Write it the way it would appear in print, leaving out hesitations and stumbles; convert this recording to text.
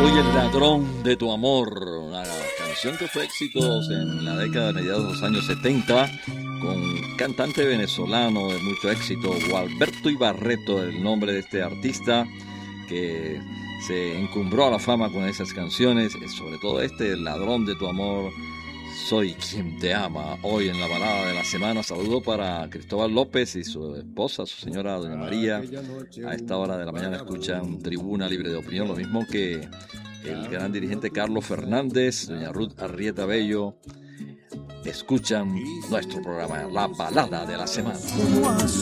Soy el ladrón de tu amor, una canción que fue éxitos en la década de mediados de los años 70 con un cantante venezolano de mucho éxito, Gualberto Ibarreto, el nombre de este artista que se encumbró a la fama con esas canciones, sobre todo El ladrón de tu amor, Soy quien te ama. Hoy en la balada de la semana, saludo para Cristóbal López y su esposa, su señora Doña María. A esta hora de la mañana escuchan Tribuna Libre de Opinión, lo mismo que el gran dirigente Carlos Fernández, doña Ruth Arrieta Bello. Escuchan nuestro programa, La Balada de la Semana.